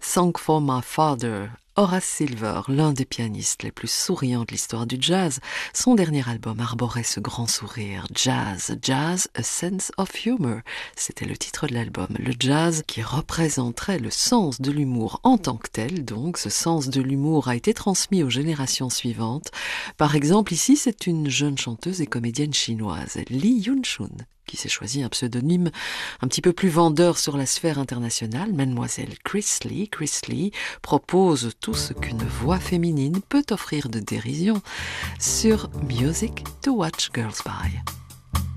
Song for My Father. Horace Silver, l'un des pianistes les plus souriants de l'histoire du jazz, son dernier album arborait ce grand sourire. Jazz, Jazz, A Sense of Humor. C'était le titre de l'album. Le jazz qui représenterait le sens de l'humour en tant que tel. Donc, ce sens de l'humour a été transmis aux générations suivantes. Par exemple, ici, c'est une jeune chanteuse et comédienne chinoise, Lee Yun-chun, qui s'est choisi un pseudonyme un petit peu plus vendeur sur la sphère internationale. Mademoiselle Chris Lee. Chris Lee propose tout ce qu'une voix féminine peut offrir de dérision sur Music to Watch Girls By.